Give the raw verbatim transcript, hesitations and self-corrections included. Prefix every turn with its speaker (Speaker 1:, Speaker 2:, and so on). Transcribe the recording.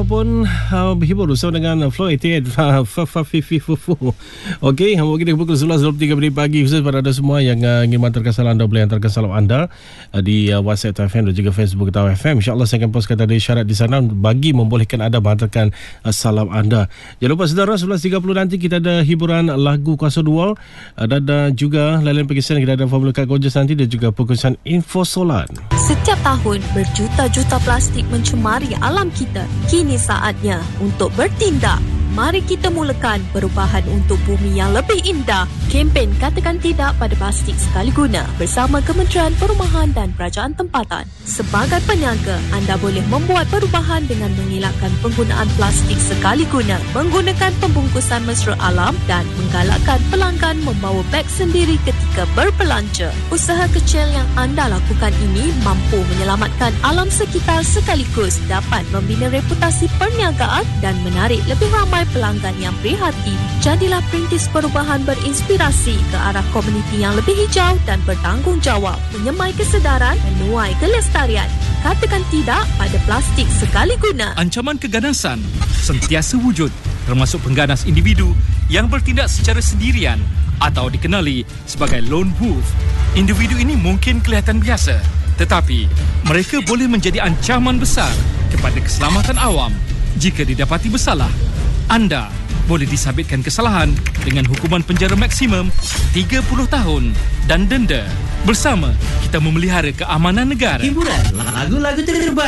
Speaker 1: ataupun uh, berhibur bersama dengan Flow lapan puluh lapan. Okey, mungkin pukul sebelas dua puluh tiga minit pagi, khusus pada anda semua yang uh, ingin mengantarkan salam anda, boleh hantarkan salam anda uh, di uh, WhatsApp F M dan juga Facebook Tahu F M. InsyaAllah saya akan postkan tadi syarat di sana bagi membolehkan anda menghantarkan uh, salam anda. Jangan lupa saudara, sebelas tiga puluh nanti kita ada hiburan lagu Kuasa Dua uh, dan uh, juga lain-lain perkisian kita ada Formula Car Gorgeous nanti dan juga perkongsian info solar.
Speaker 2: Setiap tahun berjuta-juta plastik mencemari alam kita. Kini saatnya untuk bertindak. Mari kita mulakan perubahan untuk bumi yang lebih indah. Kempen Katakan Tidak pada Plastik Sekali Guna bersama Kementerian Perumahan dan Kerajaan Tempatan. Sebagai peniaga, anda boleh membuat perubahan dengan mengelakkan penggunaan plastik sekali guna, menggunakan pembungkusan mesra alam dan menggalakkan pelanggan membawa beg sendiri ketika berbelanja. Usaha kecil yang anda lakukan ini mampu menyelamatkan alam sekitar sekaligus dapat membina reputasi perniagaan dan menarik lebih ramai pelanggan yang prihatin. Jadilah perintis perubahan berinspirasi ke arah komuniti yang lebih hijau dan bertanggungjawab, menyemai kesedaran, menuai kelestarian. Katakan tidak pada plastik sekali guna.
Speaker 3: Ancaman keganasan sentiasa wujud, termasuk pengganas individu yang bertindak secara sendirian atau dikenali sebagai lone wolf. Individu ini mungkin kelihatan biasa, tetapi mereka boleh menjadi ancaman besar kepada keselamatan awam. Jika didapati bersalah, anda boleh disabitkan kesalahan dengan hukuman penjara maksimum tiga puluh tahun dan denda. Bersama kita memelihara keamanan negara.
Speaker 4: Hiburan lagu-lagu terbaik.